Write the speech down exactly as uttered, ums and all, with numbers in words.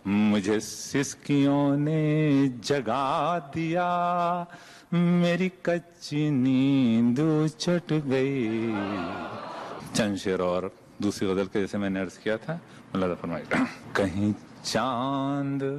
मुझे सिसकियों ने जगा दिया, मेरी कच्ची नींद छुट गई। चंद शेर और दूसरी गजल के जैसे मैंने अर्ज किया था, अल्लाह फरमाएगा। कहीं चांद